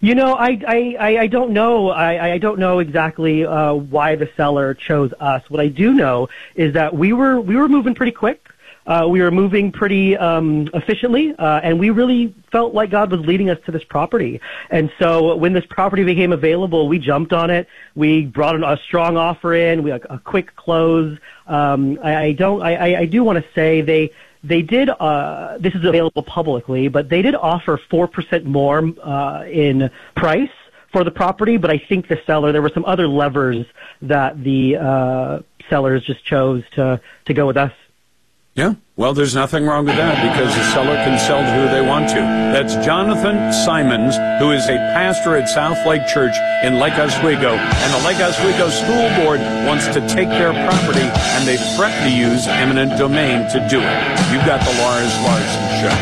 I don't know. I don't know exactly why the seller chose us. What I do know is that we were moving pretty quick. We were moving pretty efficiently, and we really felt like God was leading us to this property. And so when this property became available, we jumped on it. We brought a strong offer in. We had a quick close. I do want to say they did. This is available publicly, but they did offer 4% more in price for the property. But I think the seller, there were some other levers that the sellers just chose to go with us. Yeah, well, there's nothing wrong with that because the seller can sell to who they want to. That's Jonathan Simons, who is a pastor at South Lake Church in Lake Oswego. And the Lake Oswego School Board wants to take their property, and they threaten to use eminent domain to do it. You've got the Lars Larson Show.